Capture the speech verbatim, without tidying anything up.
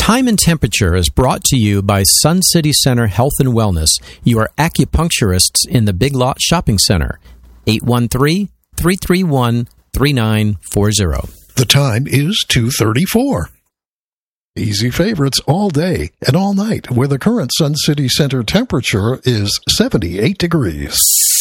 Time and Temperature is brought to you by Sun City Center Health and Wellness, your acupuncturists in the Big Lot Shopping Center. eight one three, three three one, three nine four zero. The time is two thirty-four. Easy favorites all day and all night, where the current Sun City Center temperature is seventy-eight degrees.